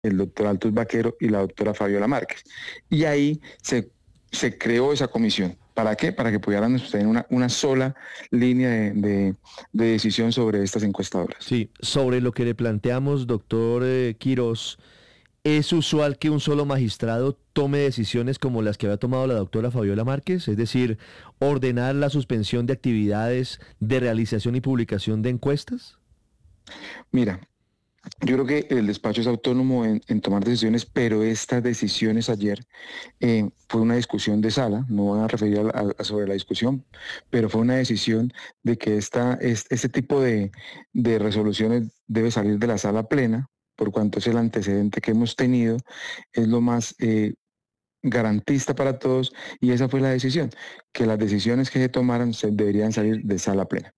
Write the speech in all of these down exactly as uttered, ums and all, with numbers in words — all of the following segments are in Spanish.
el doctor Altus Vaquero y la doctora Fabiola Márquez. Y ahí se, se creó esa comisión. ¿Para qué? Para que pudieran tener una, una sola línea de, de, de decisión sobre estas encuestadoras. Sí, sobre lo que le planteamos, doctor eh, Quirós, ¿es usual que un solo magistrado tome decisiones como las que había tomado la doctora Fabiola Márquez? Es decir, ordenar la suspensión de actividades de realización y publicación de encuestas. Mira, yo creo que el despacho es autónomo en, en tomar decisiones, pero estas decisiones ayer eh, fue una discusión de sala, no voy a referir a, a- a sobre la discusión, pero fue una decisión de que esta, es, este tipo de, de resoluciones debe salir de la sala plena, por cuanto es el antecedente que hemos tenido, es lo más eh, garantista para todos, y esa fue la decisión, que las decisiones que se tomaran se deberían salir de sala plena.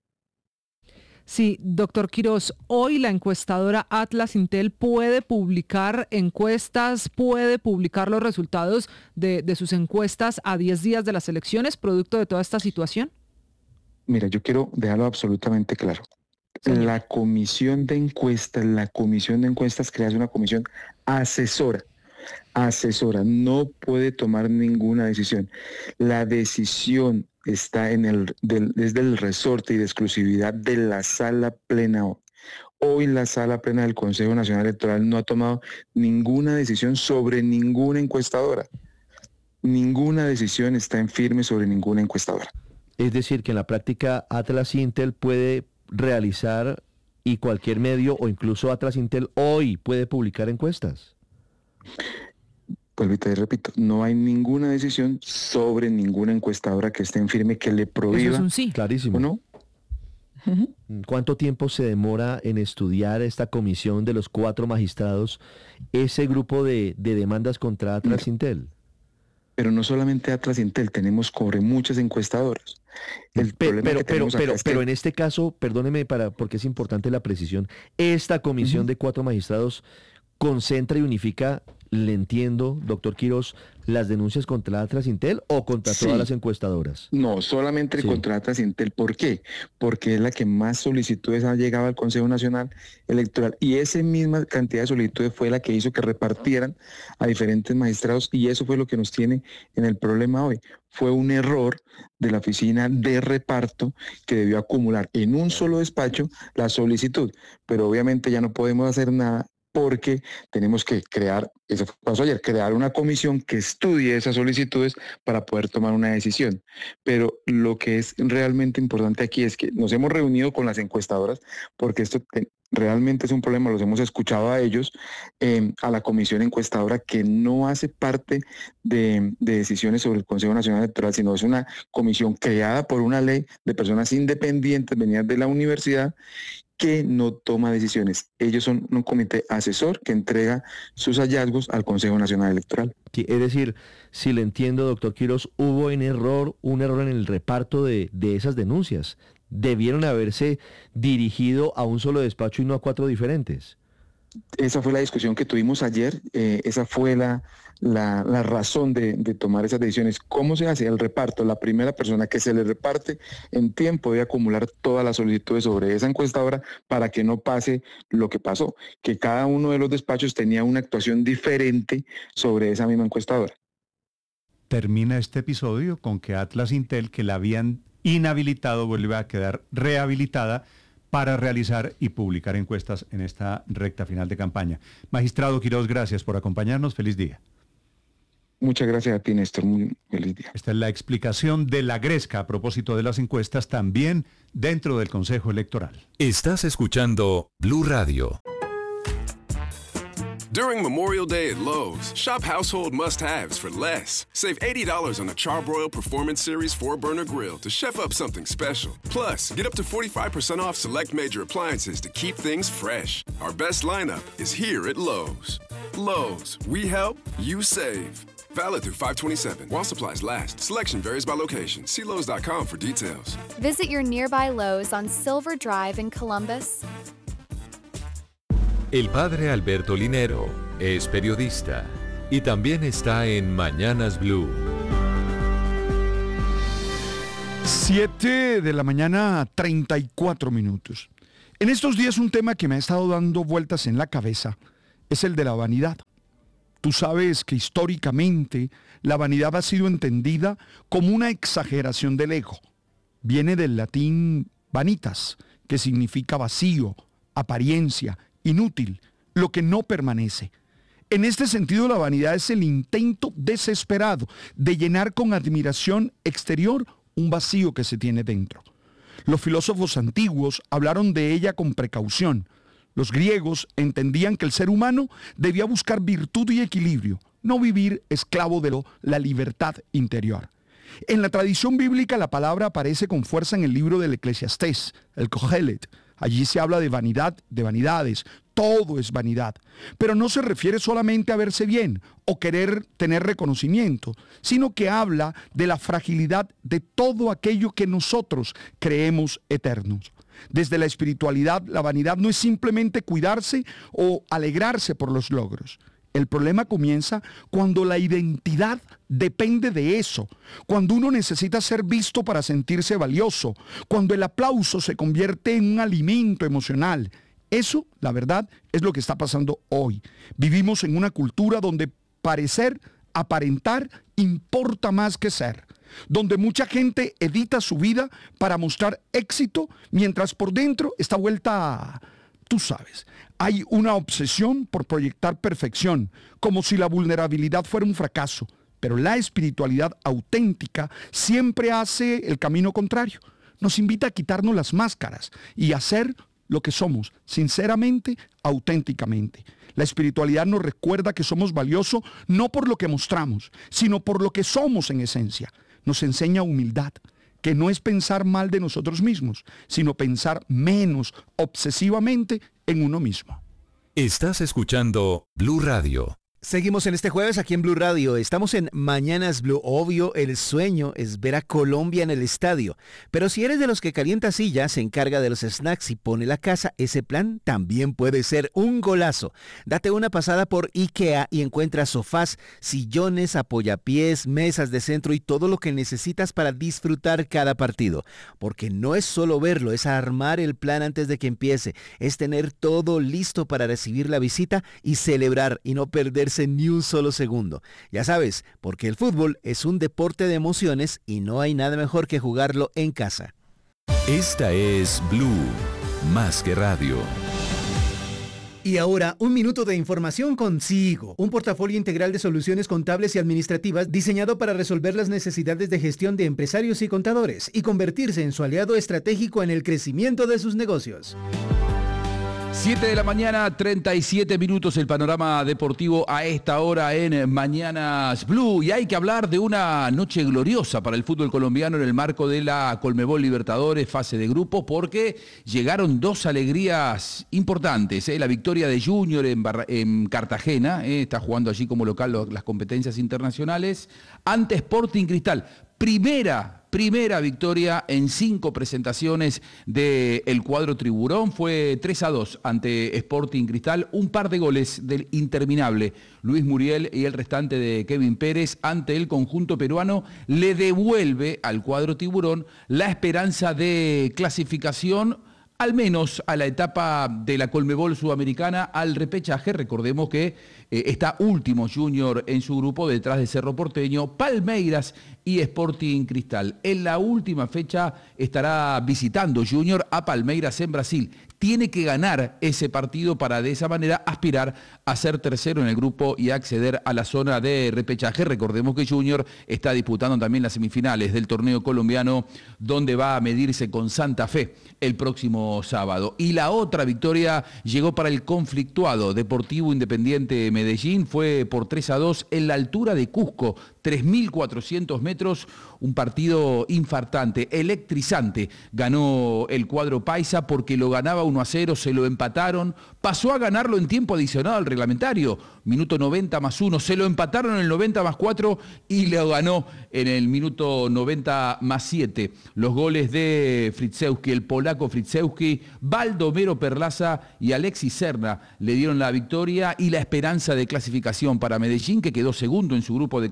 Sí, doctor Quirós, hoy la encuestadora Atlas Intel puede publicar encuestas, puede publicar los resultados de, de sus encuestas a diez días de las elecciones, producto de toda esta situación. Mira, yo quiero dejarlo absolutamente claro. Señor. La comisión de encuestas, la comisión de encuestas crea una comisión asesora, asesora, no puede tomar ninguna decisión. La decisión está en el, del, desde el resorte y de exclusividad de la sala plena hoy. Hoy la sala plena del Consejo Nacional Electoral no ha tomado ninguna decisión sobre ninguna encuestadora. Ninguna decisión está en firme sobre ninguna encuestadora. Es decir, que en la práctica Atlas Intel puede realizar y cualquier medio o incluso Atlas Intel hoy puede publicar encuestas. Vuelvo y te repito, no hay ninguna decisión sobre ninguna encuestadora que esté en firme que le Eso es prohíba un sí. Clarísimo. o no. ¿Cuánto tiempo se demora en estudiar esta comisión de los cuatro magistrados ese grupo de, de demandas contra Atlas Intel? Pero no solamente Atlas Intel, tenemos sobre muchas encuestadoras. El Pe- problema pero, que pero, tenemos acá pero, es pero que en este caso, perdóneme para, porque es importante la precisión, esta comisión Ujú. de cuatro magistrados concentra y unifica, le entiendo, doctor Quirós, las denuncias contra Atlas Intel o contra Sí. todas las encuestadoras. No, solamente Sí. contra Atlas Intel. ¿Por qué? Porque es la que más solicitudes ha llegado al Consejo Nacional Electoral y esa misma cantidad de solicitudes fue la que hizo que repartieran a diferentes magistrados y eso fue lo que nos tiene en el problema hoy. Fue un error de la oficina de reparto que debió acumular en un solo despacho la solicitud, pero obviamente ya no podemos hacer nada porque tenemos que crear, eso pasó ayer, crear una comisión que estudie esas solicitudes para poder tomar una decisión. Pero lo que es realmente importante aquí es que nos hemos reunido con las encuestadoras porque esto te- realmente es un problema, los hemos escuchado a ellos, eh, a la comisión encuestadora que no hace parte de, de decisiones sobre el Consejo Nacional Electoral, sino es una comisión creada por una ley de personas independientes venidas de la universidad que no toma decisiones. Ellos son un comité asesor que entrega sus hallazgos al Consejo Nacional Electoral. Sí, es decir, si le entiendo, doctor Quirós, hubo un error, un error en el reparto de, de esas denuncias. Debieron haberse dirigido a un solo despacho y no a cuatro diferentes. Esa fue la discusión que tuvimos ayer, eh, esa fue la, la, la razón de, de tomar esas decisiones. ¿Cómo se hace el reparto? La primera persona que se le reparte en tiempo debe acumular todas las solicitudes sobre esa encuestadora para que no pase lo que pasó, que cada uno de los despachos tenía una actuación diferente sobre esa misma encuestadora. Termina este episodio con que Atlas Intel, que la habían inhabilitado, vuelve a quedar rehabilitada para realizar y publicar encuestas en esta recta final de campaña. Magistrado Quirós, gracias por acompañarnos. Feliz día. Muchas gracias a ti, Néstor. Muy feliz día. Esta es la explicación de la Gresca a propósito de las encuestas también dentro del Consejo Electoral. Estás escuchando Blue Radio. During Memorial Day at Lowe's, shop household must-haves for less. Save eighty dollars on a Charbroil Performance Series four burner grill to chef up something special. Plus, get up to forty-five percent off select major appliances to keep things fresh. Our best lineup is here at Lowe's. Lowe's, we help, you save. Valid through five twenty-seven while supplies last. Selection varies by location. See Lowe's dot com for details. Visit your nearby Lowe's on Silver Drive in Columbus. El padre Alberto Linero es periodista y también está en Mañanas Blue. Siete de la mañana, treinta y cuatro minutos. En estos días un tema que me ha estado dando vueltas en la cabeza es el de la vanidad. Tú sabes que históricamente la vanidad ha sido entendida como una exageración del ego. Viene del latín vanitas, que significa vacío, apariencia, inútil, lo que no permanece. En este sentido, la vanidad es el intento desesperado de llenar con admiración exterior un vacío que se tiene dentro. Los filósofos antiguos hablaron de ella con precaución. Los griegos entendían que el ser humano debía buscar virtud y equilibrio, no vivir esclavo de lo, la libertad interior. En la tradición bíblica la palabra aparece con fuerza en el libro del Eclesiastés, el Kohelet. Allí se habla de vanidad, de vanidades, todo es vanidad. Pero no se refiere solamente a verse bien o querer tener reconocimiento, sino que habla de la fragilidad de todo aquello que nosotros creemos eternos. Desde la espiritualidad, la vanidad no es simplemente cuidarse o alegrarse por los logros. El problema comienza cuando la identidad depende de eso, cuando uno necesita ser visto para sentirse valioso, cuando el aplauso se convierte en un alimento emocional. Eso, la verdad, es lo que está pasando hoy. Vivimos en una cultura donde parecer, aparentar, importa más que ser, donde mucha gente edita su vida para mostrar éxito, mientras por dentro está vuelta a... Tú sabes, hay una obsesión por proyectar perfección, como si la vulnerabilidad fuera un fracaso, pero la espiritualidad auténtica siempre hace el camino contrario. Nos invita a quitarnos las máscaras y a ser lo que somos, sinceramente, auténticamente. La espiritualidad nos recuerda que somos valiosos no por lo que mostramos, sino por lo que somos en esencia. Nos enseña humildad, que no es pensar mal de nosotros mismos, sino pensar menos obsesivamente en uno mismo. Estás escuchando Blue Radio. Seguimos en este jueves aquí en Blue Radio. Estamos en Mañanas Blue. Obvio, el sueño es ver a Colombia en el estadio. Pero si eres de los que calienta sillas, se encarga de los snacks y pone la casa, ese plan también puede ser un golazo. Date una pasada por IKEA y encuentra sofás, sillones, apoyapiés, mesas de centro y todo lo que necesitas para disfrutar cada partido. Porque no es solo verlo, es armar el plan antes de que empiece. Es tener todo listo para recibir la visita y celebrar y no perderse ni un solo segundo. Ya sabes, porque el fútbol es un deporte de emociones y no hay nada mejor que jugarlo en casa. Esta es Blue, más que radio. Y ahora, un minuto de información con Sigo, un portafolio integral de soluciones contables y administrativas diseñado para resolver las necesidades de gestión de empresarios y contadores y convertirse en su aliado estratégico en el crecimiento de sus negocios. siete de la mañana, treinta y siete minutos, el panorama deportivo a esta hora en Mañanas Blue. Y hay que hablar de una noche gloriosa para el fútbol colombiano en el marco de la Conmebol Libertadores, fase de grupo, porque llegaron dos alegrías importantes. ¿eh? La victoria de Junior en, Barra, en Cartagena, ¿eh? está jugando allí como local lo, las competencias internacionales, ante Sporting Cristal. Primera Primera victoria en cinco presentaciones del cuadro Tiburón. Fue tres a dos ante Sporting Cristal. Un par de goles del interminable Luis Muriel y el restante de Kevin Pérez ante el conjunto peruano. Le devuelve al cuadro Tiburón la esperanza de clasificación, al menos a la etapa de la Conmebol Sudamericana, al repechaje. Recordemos que eh, está último Junior en su grupo, detrás de Cerro Porteño, Palmeiras y Sporting Cristal. En la última fecha estará visitando Junior a Palmeiras en Brasil. Tiene que ganar ese partido para de esa manera aspirar a ser tercero en el grupo y acceder a la zona de repechaje. Recordemos que Junior está disputando también las semifinales del torneo colombiano, donde va a medirse con Santa Fe el próximo sábado. Y la otra victoria llegó para el conflictuado Deportivo Independiente Medellín. Fue por tres a dos en la altura de Cusco, tres mil cuatrocientos metros, un partido infartante, electrizante. Ganó el cuadro paisa porque lo ganaba uno a cero, se lo empataron, pasó a ganarlo en tiempo adicional al reglamentario, minuto noventa más uno, se lo empataron en el noventa más cuatro y lo ganó en el minuto noventa más siete. Los goles de Fritzewski, el polaco Fritzewski, Baldomero Perlaza y Alexis Serna le dieron la victoria y la esperanza de clasificación para Medellín, que quedó segundo en su grupo de Copa Libertadores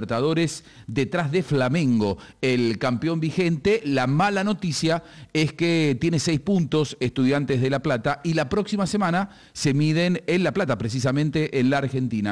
Libertadores detrás de Flamengo, el campeón vigente. La mala noticia es que tiene seis puntos Estudiantes de La Plata y la próxima semana se miden en La Plata, precisamente en la Argentina.